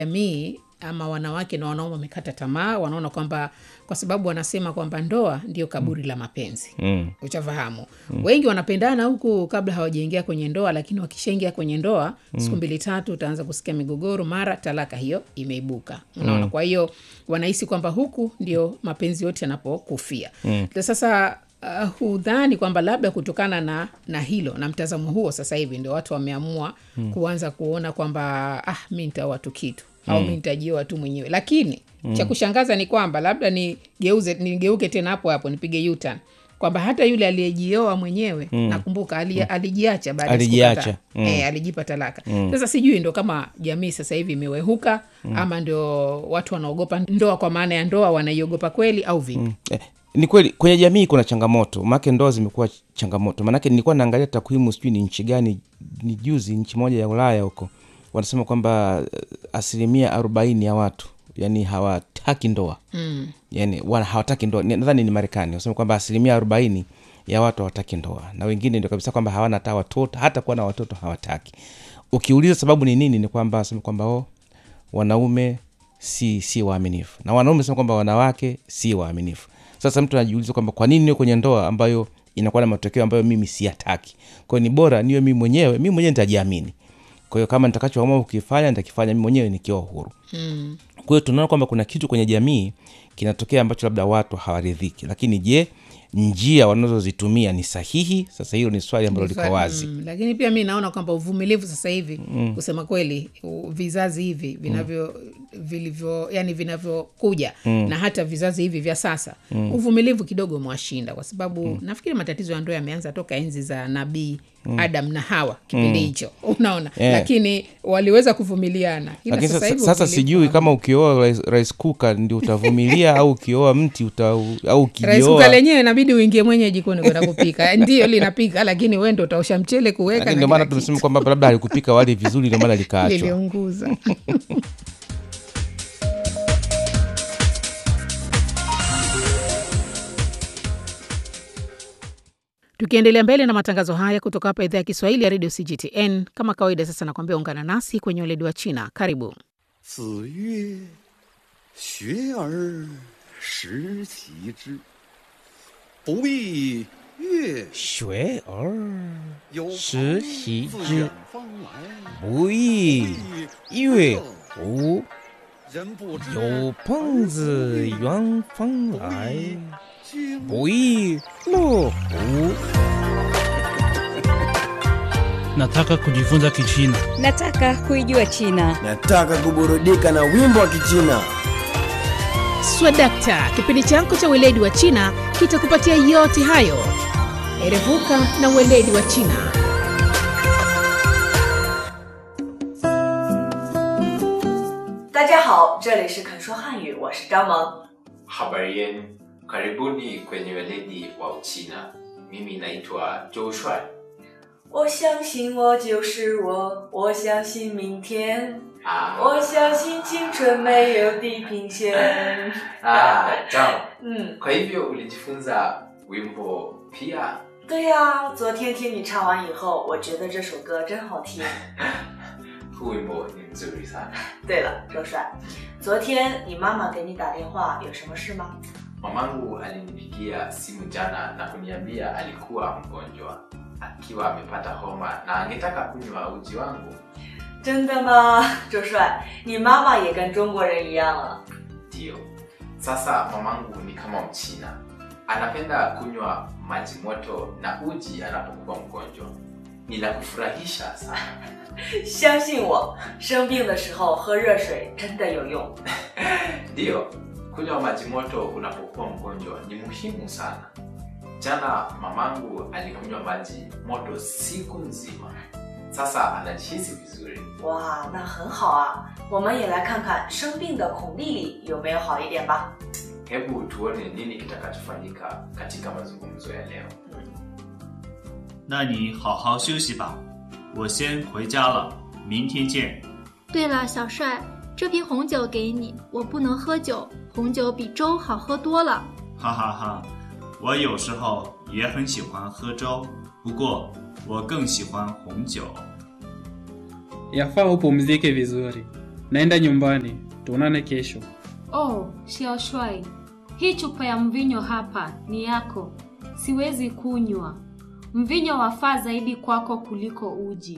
jamii ama wanawake na wanaume wamekata tamaa, wanaona kwamba kwa sababu wanasema kwamba ndoa ndio kaburi la mapenzi. Uchafahamu. Wengi wanapendana huku kabla hawajaingia kwenye ndoa, lakini wakishaingia kwenye ndoa siku 2-3 utaanza kusikia migogoro, mara talaka hiyo imeibuka. Unaona, kwa hiyo wanahisi kwamba huku ndio mapenzi yote yanapokufia. Sasa hudhani kwamba labda kutokana na hilo na mtazamo huo sasa hivi ndio watu wameamua kuanza kuona kwamba mimi nitaoa tu kitu au mimi nitajioa tu mwenyewe. Lakini cha kushangaza ni kwamba labda nigeuke tena hapo nipige U-turn kwamba hata yule aliyejioa mwenyewe nakumbuka alijiacha baada ya siku kadhaa. Alijipa talaka. Sasa sijui ndo kama jamii sasa hivi imewehuka ama ndio watu wanaogopa ndoa kwa maana ya ndoa wanaiogopa kweli au vipi? Ni kweli kwenye jamii kuna changamoto, maana ndoa zimekuwa changamoto. Maana nilikuwa naangalia takwimu sijui ni nchi gani, ni juzi nchi moja ya Ulaya huko. Wanasema kwamba 40% ya watu yani hawataki ndoa. Yani hawataki ndoa. Nadhani ni Marekani. Wanasema kwamba 40% ya watu hawataki ndoa. Na wengine ndio kabisa kwamba hawana hata watoto, hata kuwa na watoto hawataki. Ukiuliza sababu ni nini, ni kwamba wanasema kwamba wanaume si waaminifu. Na wanaume wanasema kwamba wanawake si waaminifu. Sasa mtu anajiuliza kwamba kwa nini niwe kwenye ndoa ambayo inakuwa na matokeo ambayo mimi siyataki. Kwa hiyo ni bora niwe mimi mwenyewe nitajiamini. Kwa hiyo kama nitakachoamua kukifanya nitakifanya mimi mwenyewe nikiwa huru. Kwa hiyo tunaona kwamba kuna kitu kwenye jamii kinatokea ambacho labda watu hawaridhiki. Lakini je, njia wanazozitumia ni sahihi? Sasa hilo ni swali ambalo liko wazi. Lakini pia mimi naona kwamba uvumilivu sasa hivi kusema kweli vizazi hivi vinavyokuja na hata vizazi hivi vya sasa uvumilivu kidogo mwashinda, kwa sababu nafikiri matatizo ya ndoa yameanza toka enzi za Nabii Adam na Hawa kipindi hicho. Unaona? Lakini waliweza kuvumiliana. Lakini sasa sijui kama ukioa rice cooker ndio utavumilia au ukioa mti au ukioa rice cooker lenyewe inabidi uingie mwenyewe jikoni kwenda kupika. Ndio linapika, lakini wewe ndio utaosha mchele kuweka na ndio maana tunasema kwamba labda alikupika wali vizuri ndio maana likaachwa. Liliunguza. Tukiendelea mbele na matangazo haya kutoka hapa idhaa ya Kiswahili ya Radio CGTN, kama kawaida sasa nakwambia ungana nasi kwenye weledi wa China. Karibu. 子曰学而时习之，不亦乐学而有时习朋自之远方来， 不亦乐乎人不知有朋自远方来君不亦乐乎 Nataka kujifunza Kichina. Nataka kuijua China. Nataka kuburudika na wimbo wa Kichina. Swadakta, kipindi chako cha weledi wa China kitakupatia yote hayo. Erevuka na weledi wa China. 大家好，这里是肯说汉语，我是张萌。 Habari yenu, karibuni kwenye weledi wa Uchina. Mimi naitwa Joshua. 我相信我就是我，我相信明天， 我 Ah, 相信青春没有地平线。 Jao. 嗯， Kwa hivyo ulijifunza wimbo pia? 对呀，昨天听你唱完以后，我觉得这首歌真好听。 Huu wimbo ni mzuri sana. 对了，周帅，昨天你妈妈给你打电话，有什么事吗？ Mamangu alinipigia simu jana na kuniambia alikuwa mgonjwa, akiwa amepata homa na angetaka kunywa uji wangu. 真的吗，周帅？你妈妈也跟中国人一样啊。 Ndio. Sasa mamangu ni kama Mchina. Anapenda kunywa maji moto na uji anapokuwa mgonjwa. Ni la kufurahisha sana. 相信我，生病的时候喝热水真的有用。 Ndio, kunywa maji moto unapokuwa mgonjwa ni muhimu sana. Jana mamangu alikunywa maji moto siku nzima. Sasa anajihisi vizuri. 哇，那很好啊！我们也来看看生病的孔丽丽有没有好一点吧。 Hebu tuone nini kitakachofanyika katika mazungumzo ya leo. 那你好好休息吧，我先回家了，明天见。 对了，小帅，这瓶红酒给你，我不能喝酒，红酒比粥好喝多了。 哈哈哈，我有时候也很喜欢喝粥，不过我更喜欢红酒。 Yafaa upumzike vizuri. naenda nyumbani. Tuonane kesho. Oh, Xiaoshuai. Hii chupa ya mvinyo hapa ni yako. Siwezi kunywa. Mvinyo wafaa zaidi kwako kuliko uji.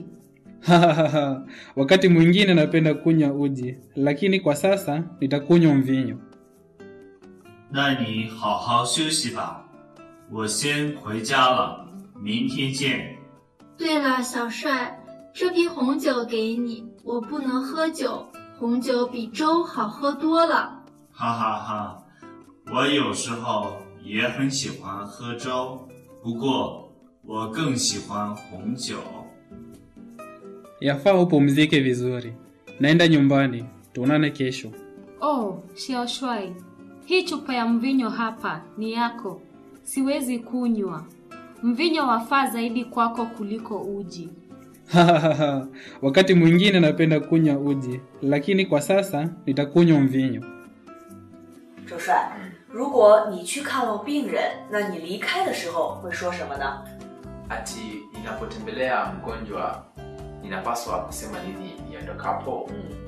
Wakati mwingine napenda kunywa uji, lakini kwa sasa nitakunywa mvinyo. 那你好好休息吧，我先回家了，明天见。 对了，小帅，这瓶红酒给你，我不能喝酒，红酒比粥好喝多了。 哈哈哈，我有时候也很喜欢喝粥，不过我更喜欢红酒。 Yafaa upumzike vizuri. Naenda nyumbani. Tuonane kesho. Oh, Xiaoshuai. Hii chupa ya mvinyo hapa ni yako. Siwezi kunywa. Mvinyo wafaa zaidi kwako kuliko uji. Wakati mwingine napenda kunywa uji, lakini kwa sasa nitakunywa mvinyo. 周帅，如果你去看望病人，那你离开的时候会说什么呢？ Ati ninapotembelea mgonjwa ninapaswa kusema nini niondokapo?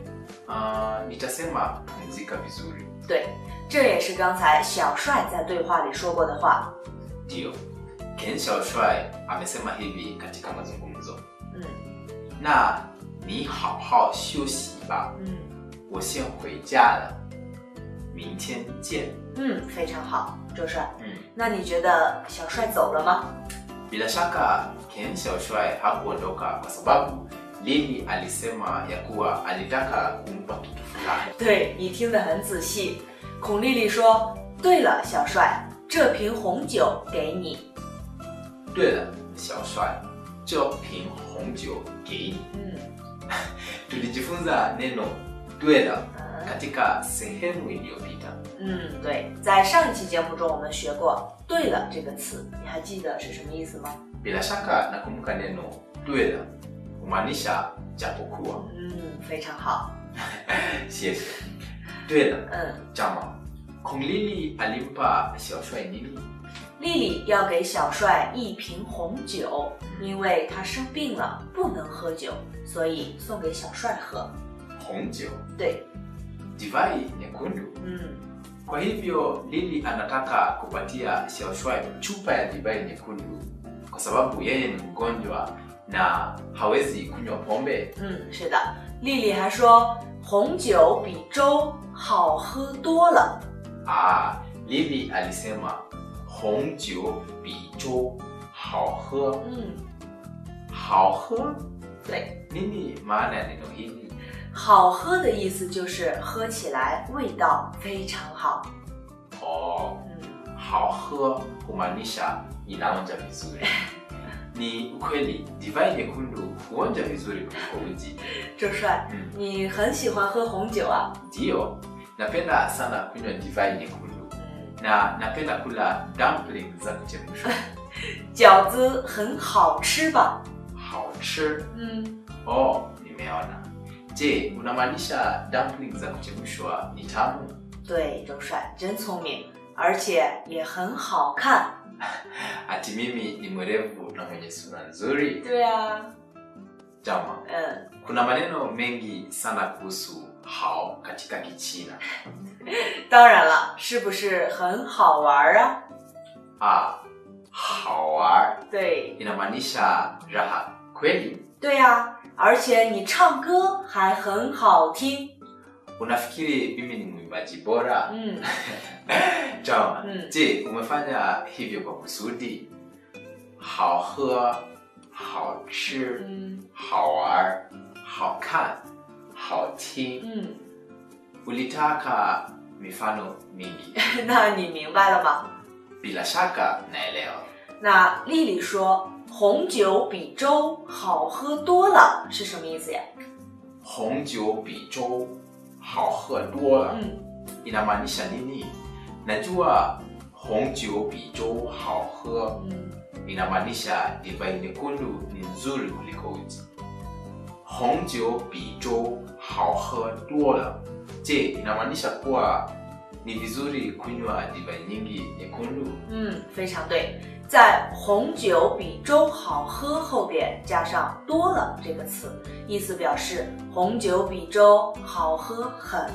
Nitasema pumzika vizuri. 对，这也是刚才小帅在对话里说过的话。 Ndio. Ken Xiaoshuai amesema hivi katika mazungumzo. Na ni hao hao xiuxi ba. 我先回家了，明天见。 非常好，周帅。那你觉得小帅走了吗？ Bila shaka Ken Xiaoshuai hakuondoka kwa sababu Lili alisema ya kuwa alitaka kumpa kitu fulani. 对，你听得很仔细。孔丽丽说：“对了，小帅，这瓶红酒给你。” 对了，小帅，这瓶红酒给你。Tulijifunza neno 对了 katika sehemu iliyopita. 对，在上一期节目中我们学过“对了”这个词，你还记得是什么意思吗？ Bila shaka nakumbuka neno 对了 humaanisha japokuwa. 非常好。 谢谢。对了，Jama, Kong Lili alimpa Xiaoshuai nini? 丽丽要给小帅一瓶红酒，因为他生病了，不能喝酒，所以送给小帅喝。 红酒? 对。 Divai nyekundu? Kwa hivyo Lili anataka kupatia Xiaoshuai chupa ya divai nyekundu kwa sababu yeye ni mgonjwa na hawezi kunywa pombe. 是的，丽丽还说红酒比粥好喝多了。 Lili alisema 红酒比粥好喝。 好喝? 对。 Nini maana ya neno hili? 好喝的意思就是喝起来味道非常好。 好喝 humaanisha inaonja vizuri. Ni ukweli divai nyekundu huonja vizuri kuliko uji. 周帅，你很喜欢喝红酒啊？ Ndio, napenda sana kunywa divai nyekundu. Na napenda kula dumplings za kuchemshwa. 饺子很好吃吧？ 好吃? Nimeona. Je, unamaanisha dumplings za kuchemshwa ni tamu? 对，周帅真聪明，而且也很好看。 Ati mimi ni mwerevu na mwenye sura nzuri? 对啊。 Jama, kuna maneno mengi sana kuhusu hao katika Kichina. 当然了，是不是很好玩啊？ 好玩。 对， inamaanisha raha kweli? 对啊，而且你唱歌还很好听。 Unafikiri mimi ni mwimbaji bora? Jama, je, umefanya hivyo kwa kusudi? 好喝, 好吃, 好玩, 好看, 好听. Ulitaka mifano mingi. 那你明白了吗？ Bila shaka naelewa. 那丽丽说红酒比粥好喝多了是什么意思呀？ 红酒比粥好喝多了 inamaanisha nini? Najua 红酒比粥好喝 inamaanisha divai nyekundu ni nzuri kuliko uji. 红酒比粥好喝多了 je, inamaanisha kuwa ni vizuri kunywa divai nyingi nyekundu? 非常对，在红酒比粥好喝后边加上多了这个词，意思表示红酒比粥好喝很